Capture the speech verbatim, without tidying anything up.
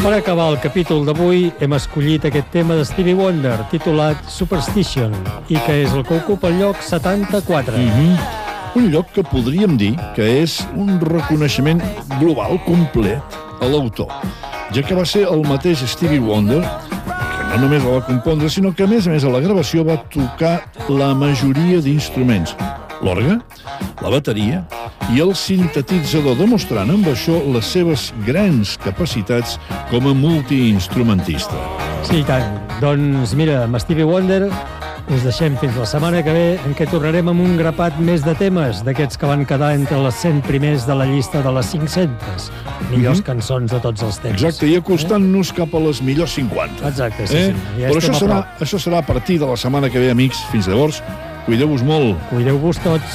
Per acabar el capítol d'avui hem escollit aquest tema de Stevie Wonder titulat Superstition i que és el que ocupa el lloc setanta-quatre. Mm-hmm. Un lloc que podríem dir que és un reconeixement global complet a l'autor, ja que va ser el mateix Stevie Wonder que no només la va compondre, sinó que a més a més a la gravació va tocar la majoria d'instruments, l'orgue, la bateria i el sintetitzador, demostrant amb això les seves grans capacitats com a multiinstrumentista. Sí, i tant. Doncs mira, amb Stevie Wonder us deixem fins la setmana que ve, en què tornarem amb un grapat més de temes, d'aquests que van quedar entre les cent primers de la llista de les cinc-centes millors mm-hmm. cançons de tots els temps. Exacte, i acostant-nos eh? cap a les millors cinquanta. Exacte, sí, eh? sí. Ja Però això serà, això serà a partir de la setmana que ve, amics. Fins llavors, cuideu-vos molt. Cuideu-vos tots.